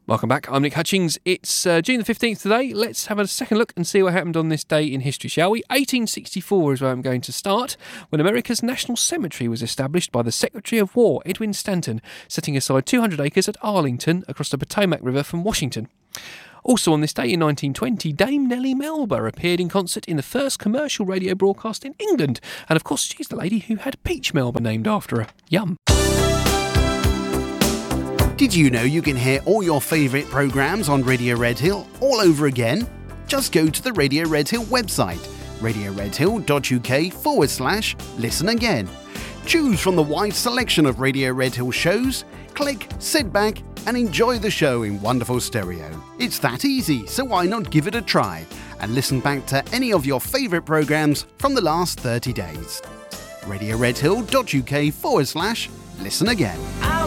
Welcome back. I'm Nick Hutchings. It's June the 15th today. Let's have a second look and see what happened on this day in history, shall we? 1864 is where I'm going to start, when America's National Cemetery was established by the Secretary of War, Edwin Stanton, setting aside 200 acres at Arlington across the Potomac River from Washington. Also on this day in 1920, Dame Nellie Melba appeared in concert in the first commercial radio broadcast in England. And of course, she's the lady who had Peach Melba named after her. Yum. Did you know you can hear all your favourite programmes on Radio Red Hill all over again? Just go to the Radio Red Hill website, radioredhill.uk/listen again. Choose from the wide selection of Radio Red Hill shows, click, sit back and enjoy the show in wonderful stereo. It's that easy, so why not give it a try and listen back to any of your favourite programmes from the last 30 days. radioredhill.uk/listen again.